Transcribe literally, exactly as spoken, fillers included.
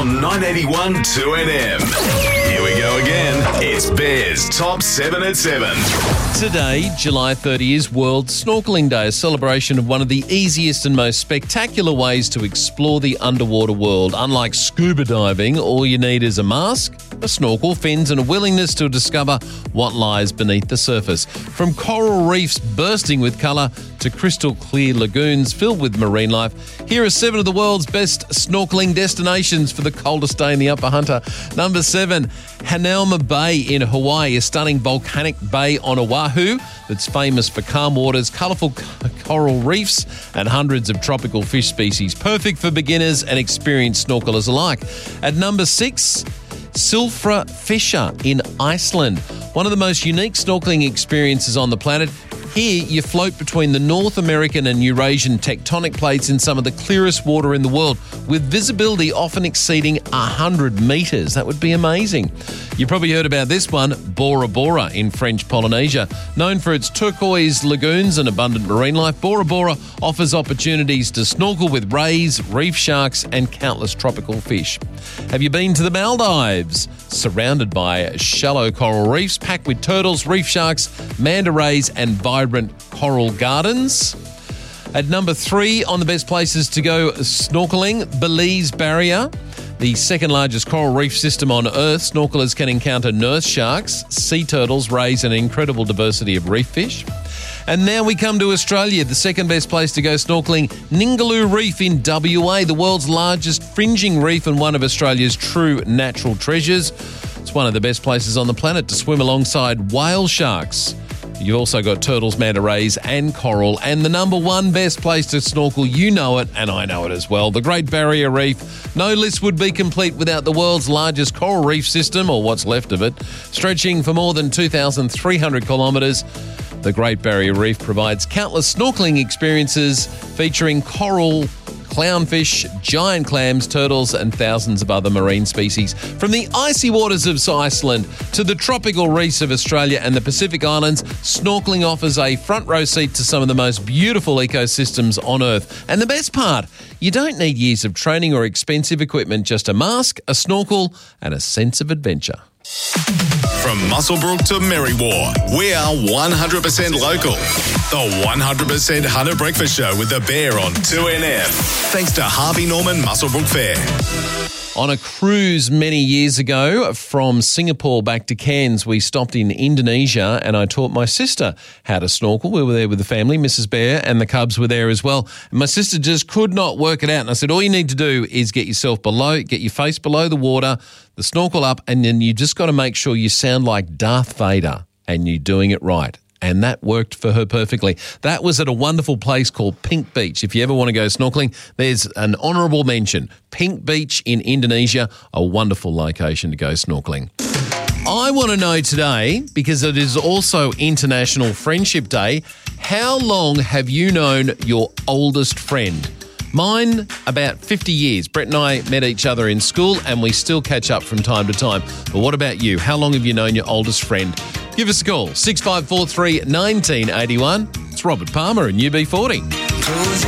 on nine eighty-one two N M. Here we go again. It's Bears Top seven at seven. Today, July thirtieth, is World Snorkeling Day, a celebration of one of the easiest and most spectacular ways to explore the underwater world. Unlike scuba diving, all you need is a mask, a snorkel, fins, and a willingness to discover what lies beneath the surface. From coral reefs bursting with colour to crystal clear lagoons filled with marine life, here are seven of the world's best snorkeling destinations for the coldest day in the Upper Hunter. Number seven, Hanauma Bay in Hawaii, a stunning volcanic bay on Oahu that's famous for calm waters, colourful coral reefs, and hundreds of tropical fish species. Perfect for beginners and experienced snorkelers alike. At number six, Silfra Fisher in Iceland, one of the most unique snorkeling experiences on the planet. Here, you float between the North American and Eurasian tectonic plates in some of the clearest water in the world, with visibility often exceeding one hundred metres. That would be amazing. You probably heard about this one, Bora Bora in French Polynesia. Known for its turquoise lagoons and abundant marine life, Bora Bora offers opportunities to snorkel with rays, reef sharks, and countless tropical fish. Have you been to the Maldives? Surrounded by shallow coral reefs packed with turtles, reef sharks, manta rays, and vibrant coral gardens. At number three on the best places to go snorkeling, Belize Barrier, the second largest coral reef system on Earth. Snorkelers can encounter nurse sharks, sea turtles, rays, and an incredible diversity of reef fish. And now we come to Australia, the second best place to go snorkeling, Ningaloo Reef in W A, the world's largest fringing reef and one of Australia's true natural treasures. It's one of the best places on the planet to swim alongside whale sharks. You've also got turtles, manta rays, and coral. And the number one best place to snorkel, you know it, and I know it as well, the Great Barrier Reef. No list would be complete without the world's largest coral reef system, or what's left of it, stretching for more than two thousand three hundred kilometres. The Great Barrier Reef provides countless snorkeling experiences featuring coral, clownfish, giant clams, turtles, and thousands of other marine species. From the icy waters of Iceland to the tropical reefs of Australia and the Pacific Islands, snorkeling offers a front row seat to some of the most beautiful ecosystems on Earth. And the best part, you don't need years of training or expensive equipment, just a mask, a snorkel, and a sense of adventure. From Muswellbrook to Merriwa, we are one hundred percent local. The one hundred percent Hunter Breakfast Show with the Bear on two N M. Thanks to Harvey Norman Muswellbrook Fair. On a cruise many years ago from Singapore back to Cairns, we stopped in Indonesia and I taught my sister how to snorkel. We were there with the family, Missus Bear, and the cubs were there as well. And my sister just could not work it out. And I said, all you need to do is get yourself below, get your face below the water, the snorkel up, and then you just got to make sure you sound like Darth Vader and you're doing it right. And that worked for her perfectly. That was at a wonderful place called Pink Beach. If you ever want to go snorkeling, there's an honourable mention. Pink Beach in Indonesia, a wonderful location to go snorkeling. I want to know today, because it is also International Friendship Day, how long have you known your oldest friend? Mine, about fifty years. Brett and I met each other in school and we still catch up from time to time. But what about you? How long have you known your oldest friend? Give us a call, six five four three, one nine eight one. It's Robert Palmer and U B forty.